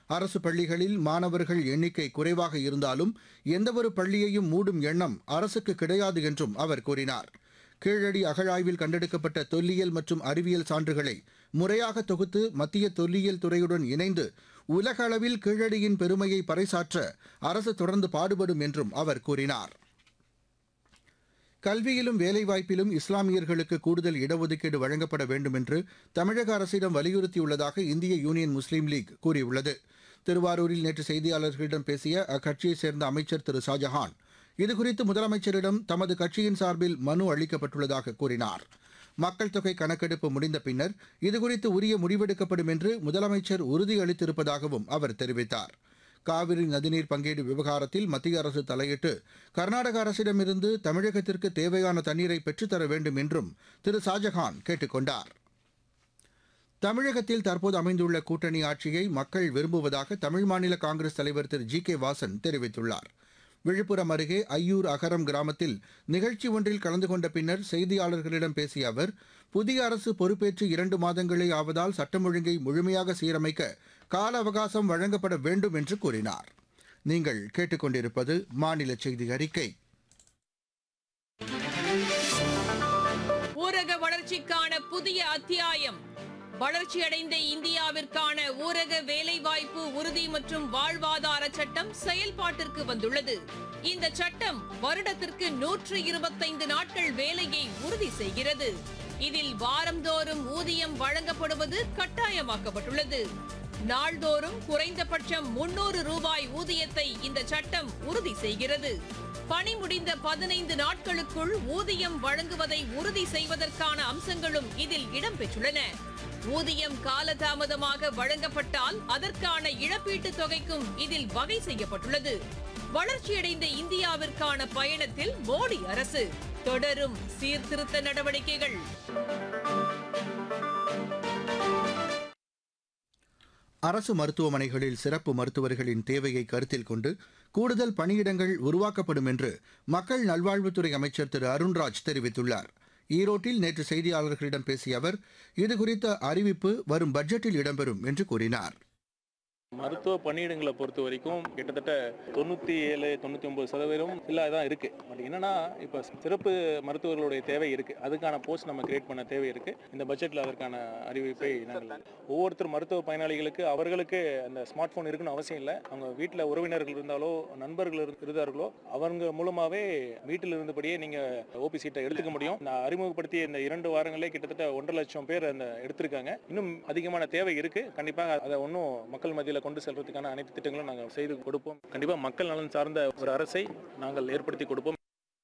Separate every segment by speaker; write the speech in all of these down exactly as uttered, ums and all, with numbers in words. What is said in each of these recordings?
Speaker 1: அரசு பள்ளிகளில் மாணவர்கள் எண்ணிக்கை குறைவாக இருந்தாலும் எந்தவொரு பள்ளியையும் மூடும் எண்ணம் அரசுக்கு கிடையாது என்றும் அவர் கூறினார். கீழடி அகழாய்வில் கண்டெடுக்கப்பட்ட தொல்லியல் மற்றும் அறிவியல் சான்றுகளை முறையாக தொகுத்து மத்திய தொல்லியல் துறையுடன் இணைந்து உலக அளவில் கீழடியின் பெருமையை பறைசாற்ற அரசு தொடர்ந்து பாடுபடும் என்றும் அவர் கூறினார். கல்வியிலும் வேலைவாய்ப்பிலும் இஸ்லாமியர்களுக்கு கூடுதல் இடஒதுக்கீடு வழங்கப்பட வேண்டும் என்று தமிழக அரசிடம் வலியுறுத்தியுள்ளதாக இந்திய யூனியன் முஸ்லீம் லீக் கூறியுள்ளது. திருவாரூரில் நேற்று செய்தியாளர்களிடம் பேசிய அக்கட்சியைச் சேர்ந்த அமைச்சர் திரு ஷாஜஹான் இதுகுறித்து முதலமைச்சரிடம் தமது கட்சியின் சார்பில் மனு அளிக்கப்பட்டுள்ளதாக கூறினார். மக்கள் தொகை கணக்கெடுப்பு முடிந்த பின்னர் இதுகுறித்து உரிய முடிவெடுக்கப்படும் என்று முதலமைச்சர் உறுதியளித்திருப்பதாகவும் அவர் தெரிவித்தார். காவிரி நதிநீர் பங்கீடு விவகாரத்தில் மத்திய அரசு தலையிட்டு கர்நாடக அரசிடமிருந்து தமிழகத்திற்கு தேவையான தண்ணீரை பெற்றுத்தர வேண்டும் என்றும் திரு ஷாஜஹான் கேட்டுக் கொண்டார். தமிழகத்தில் தற்போது அமைந்துள்ள கூட்டணி ஆட்சியை மக்கள் விரும்புவதாக தமிழ் மாநில காங்கிரஸ் தலைவர் திரு ஜி கே வாசன் தெரிவித்துள்ளார். விழுப்புரம் அருகே ஐயூர் அகரம் கிராமத்தில் நிகழ்ச்சி ஒன்றில் கலந்து கொண்ட பின்னர் செய்தியாளர்களிடம் பேசிய அவர், புதிய அரசு பொறுப்பேற்று இரண்டு மாதங்களே ஆவதால் சட்டம் ஒழுங்கை முழுமையாக சீரமைக்க கால அவகாசம் வழங்கப்பட வேண்டும் என்று கூறினார். நீங்கள் கேட்டுக்கொண்டிருப்பது மாநில செய்தி அறிக்கை.
Speaker 2: ஊரக வளர்ச்சிக்கான புதிய அத்தியாயம். வளர்ச்சியடைந்த இந்தியாவிற்கான ஊரக வேலைவாய்ப்பு உறுதி மற்றும் வாழ்வாதார சட்டம் செயல்பாட்டிற்கு வந்துள்ளது. இந்த சட்டம் வருடத்திற்கு நூற்று இருபத்தைந்து நாட்கள் வேலையை உறுதி செய்கிறது. இதில் வாரந்தோறும் ஊதியம் வழங்கப்படுவது கட்டாயமாக்கப்பட்டுள்ளது. நாள்தோறும் குறைந்தபட்சம் முன்னூறு ரூபாய் ஊதியத்தை இந்த சட்டம் உறுதி செய்கிறது. பணி முடிந்த பதினைந்து நாட்களுக்குள் ஊதியம் வழங்குவதை உறுதி செய்வதற்கான அம்சங்களும் இதில் இடம்பெற்றுள்ளன. ஊதியம் காலதாமதமாக வழங்கப்பட்டால் அதற்கான இழப்பீட்டுத் தொகைக்கும் இதில் வகை செய்யப்பட்டுள்ளது. வளர்ச்சியடைந்த இந்தியாவிற்கான பயணத்தில் மோடி அரசு தொடரும் சீர்திருத்த நடவடிக்கைகள்.
Speaker 1: அரசு மருத்துவமனைகளில் சிறப்பு மருத்துவர்களின் தேவையை கருத்தில் கொண்டு கூடுதல் பணியிடங்கள் உருவாக்கப்படும் என்று மக்கள் நல்வாழ்வுத்துறை அமைச்சர் திரு அருண்ராஜ் தெரிவித்துள்ளார். ஈரோட்டில் நேற்று செய்தியாளர்களிடம் பேசிய அவர், இதுகுறித்த அறிவிப்பு வரும் பட்ஜெட்டில் இடம்பெறும் என்று கூறினார்.
Speaker 3: மருத்துவ பணியிடங்களை பொறுத்த வரைக்கும் கிட்டத்தட்ட தொண்ணூற்றி ஏழு தொண்ணூற்றி ஒன்பது சதவீதம் இல்லாதான் இருக்குது. பட் என்னன்னா இப்போ சிறப்பு மருத்துவர்களுடைய தேவை இருக்குது. அதுக்கான போஸ்ட் நம்ம கிரியேட் பண்ண தேவை இருக்குது. இந்த பட்ஜெட்டில் அதற்கான அறிவிப்பை நாங்கள் ஒவ்வொருத்தர் மருத்துவ பயனாளிகளுக்கு அவர்களுக்கு அந்த ஸ்மார்ட் ஃபோன் இருக்குன்னு அவசியம் இல்லை. அவங்க வீட்டில் உறவினர்கள் இருந்தாலோ நண்பர்கள் இருந்தார்களோ அவங்க மூலமாகவே வீட்டில் இருந்தபடியே நீங்கள் ஓபி சீட்டை எடுத்துக்க முடியும். நான் அறிமுகப்படுத்திய இந்த இரண்டு வாரங்களே கிட்டத்தட்ட ஒன்றரை லட்சம் பேர் அந்த எடுத்திருக்காங்க. இன்னும் அதிகமான தேவை இருக்குது. கண்டிப்பாக அதை ஒன்றும் மக்கள் மத்தியில் கொண்டு செல்வதற்கான அனைத்து திட்டங்களும் நாங்கள் செய்து கொடுப்போம். கண்டிப்பாக மக்கள் நலன் சார்ந்த ஒரு அரசை நாங்கள் ஏற்படுத்தி கொடுப்போம்.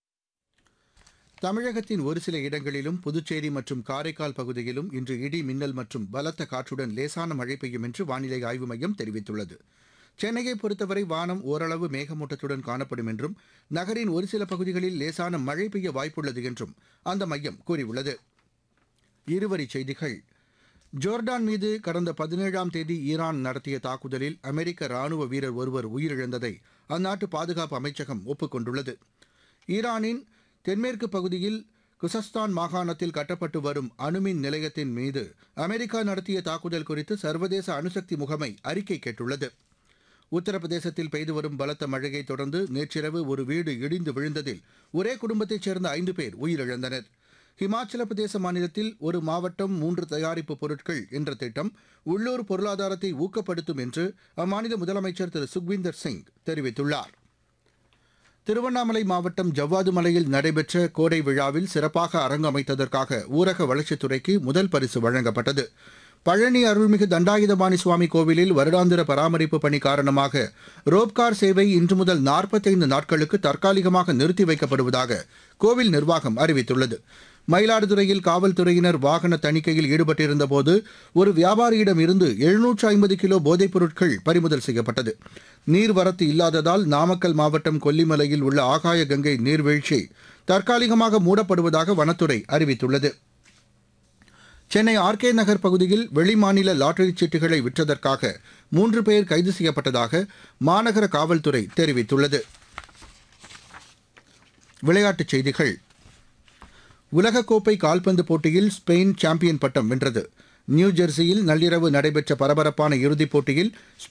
Speaker 1: தமிழகத்தின் ஒரு சில இடங்களிலும் புதுச்சேரி மற்றும் காரைக்கால் பகுதியிலும் இன்று இடி மின்னல் மற்றும் பலத்த காற்றுடன் லேசான மழை பெய்யும் என்று வானிலை ஆய்வு மையம் தெரிவித்துள்ளது. சென்னையை பொறுத்தவரை வானம் ஓரளவு மேகமூட்டத்துடன் காணப்படும் என்றும் நகரின் ஒரு சில பகுதிகளில் லேசான மழை பெய்ய வாய்ப்புள்ளது என்றும் அந்த மையம் கூறியுள்ளது. இருவரிச் செய்திகள். ஜோர்டான் மீது கடந்த பதினேழாம் தேதி ஈரான் நடத்திய தாக்குதலில் அமெரிக்க ராணுவ வீரர் ஒருவர் உயிரிழந்ததை அந்நாட்டு பாதுகாப்பு அமைச்சகம் ஒப்புக் கொண்டுள்ளது. ஈரானின் தென்மேற்கு பகுதியில் குசஸ்தான் மாகாணத்தில் கட்டப்பட்டு வரும் அணுமின் நிலையத்தின் மீது அமெரிக்கா நடத்திய தாக்குதல் குறித்து சர்வதேச அணுசக்தி முகமை அறிக்கை கேட்டுள்ளது. உத்தரப்பிரதேசத்தில் பெய்து வரும் பலத்த மழையை தொடர்ந்து நேற்றிரவு ஒரு வீடு இடிந்து விழுந்ததில் ஒரே குடும்பத்தைச் சேர்ந்த ஐந்து பேர் உயிரிழந்தனர். ஹிமாச்சல பிரதேச மாநிலத்தில் ஒரு மாவட்டம் மூன்று தயாரிப்பு பொருட்கள் என்ற திட்டம் உள்ளூர் பொருளாதாரத்தை ஊக்கப்படுத்தும் என்று அம்மாநில முதலமைச்சர் திரு சுக்வீந்தர் சிங் தெரிவித்துள்ளார். திருவண்ணாமலை மாவட்டம் ஜவ்வாது மலையில் நடைபெற்ற கோடை விழாவில் சிறப்பாக அரங்கமைத்ததற்காக ஊரக வளர்ச்சித்துறைக்கு முதல் பரிசு வழங்கப்பட்டது. பழனி அருள்மிகு தண்டாயுதபாணி சுவாமி கோவிலில் வருடாந்திர பராமரிப்பு பணி காரணமாக ரோப்கார் சேவை இன்று முதல் நாற்பத்தைந்து நாட்களுக்கு தற்காலிகமாக நிறுத்தி வைக்கப்படுவதாக கோவில் நிர்வாகம் அறிவித்துள்ளது. மயிலாடுதுறையில் காவல்துறையினர் வாகன தணிக்கையில் ஈடுபட்டிருந்தபோது ஒரு வியாபாரியிடம் இருந்து எழுநூற்று ஐம்பது கிலோ போதைப் பொருட்கள் பறிமுதல் செய்யப்பட்டது. நீர்வரத்து இல்லாததால் நாமக்கல் மாவட்டம் கொல்லிமலையில் உள்ள ஆகாய கங்கை நீர்வீழ்ச்சி தற்காலிகமாக மூடப்படுவதாக வனத்துறை அறிவித்துள்ளது. சென்னை ஆர்கே நகர் பகுதியில் வெளிமாநில லாட்டரி சீட்டுகளை விற்றதற்காக மூன்று பேர் கைது செய்யப்பட்டதாக மாநகர காவல்துறை தெரிவித்துள்ளது. விளையாட்டுச் செய்திகள். உலகக்கோப்பை கால்பந்து போட்டியில் ஸ்பெயின் சாம்பியன் பட்டம் வென்றது. நியூஜெர்சியில் நள்ளிரவு நடைபெற்ற பரபரப்பான இறுதிப் போட்டியில்